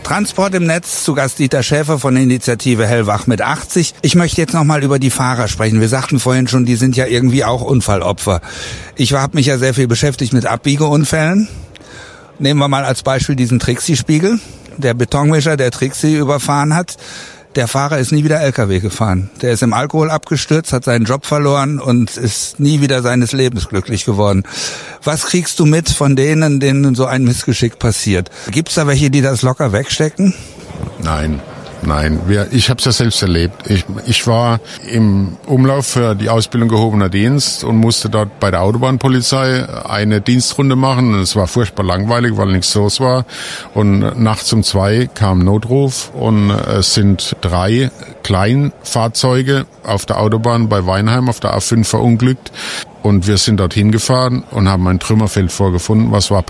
Transport im Netz, zu Gast Dieter Schäfer von der Initiative Hellwach mit 80. Ich möchte jetzt nochmal über die Fahrer sprechen. Wir sagten vorhin schon, die sind ja irgendwie auch Unfallopfer. Ich habe mich ja sehr viel beschäftigt mit Abbiegeunfällen. Nehmen wir mal als Beispiel diesen Trixie-Spiegel. Der Betonmischer, der Trixie überfahren hat. Der Fahrer ist nie wieder LKW gefahren. Der ist im Alkohol abgestürzt, hat seinen Job verloren und ist nie wieder seines Lebens glücklich geworden. Was kriegst du mit von denen so ein Missgeschick passiert? Gibt's da welche, die das locker wegstecken? Nein. Ich habe es ja selbst erlebt. Ich war im Umlauf für die Ausbildung gehobener Dienst und musste dort bei der Autobahnpolizei eine Dienstrunde machen. Es war furchtbar langweilig, weil nichts los war. Und nachts um 2 kam Notruf und es sind 3 Kleinfahrzeuge auf der Autobahn bei Weinheim auf der A5 verunglückt. Und wir sind dorthin gefahren und haben ein Trümmerfeld vorgefunden. Was war